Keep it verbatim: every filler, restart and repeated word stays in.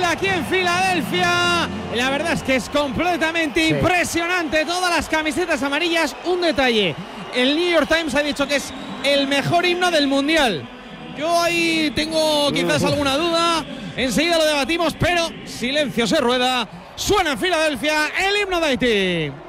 rueda aquí en Filadelfia. La verdad es que es completamente sí. impresionante. Todas las camisetas amarillas. Un detalle: el New York Times ha dicho que es el mejor himno del mundial. Yo ahí tengo quizás alguna duda. Enseguida lo debatimos, pero silencio se rueda. Suena en Filadelfia el himno de Haití.